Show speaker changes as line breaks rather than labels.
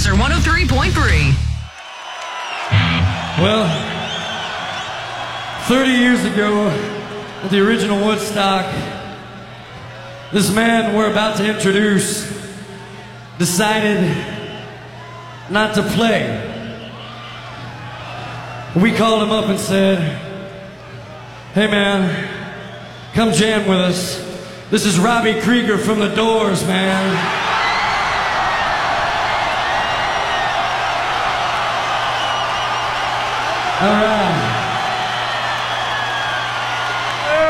Laser 103.3.
Well, 30 years ago, at the original Woodstock, this man we're about to introduce decided not to play. We called him up and said, "Hey man, come jam with us. This is Robbie Krieger from The Doors, man." All right.